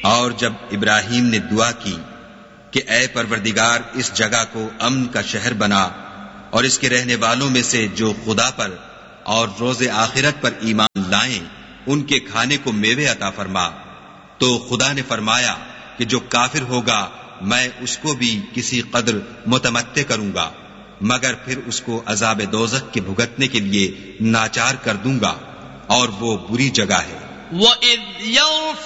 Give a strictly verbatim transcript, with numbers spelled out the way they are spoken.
और जब इब्राहीम ने दुआ की कि ऐ परवरदिगार, इस जगह को अमन का शहर बना और इसके रहने वालों में से जो खुदा पर और रोज़े आखिरत पर ईमान लाएं उनके खाने को मेवे अता फरमा, तो खुदा ने फरमाया कि जो काफिर होगा मैं उसको भी किसी कदर मुतमत्ते करूंगा, मगर फिर उसको अजाब दोज़ख के भुगतने के लिए नाचार कर दूंगा और वो बुरी जगह है।